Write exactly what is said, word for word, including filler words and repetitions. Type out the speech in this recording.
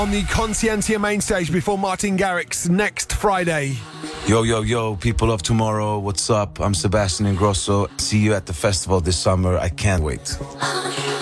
On the Conscientia main stage before Martin Garrix next Friday. Yo, yo, yo, people of tomorrow, what's up? I'm Sebastian Ingrosso. See you at the festival this summer. I can't wait.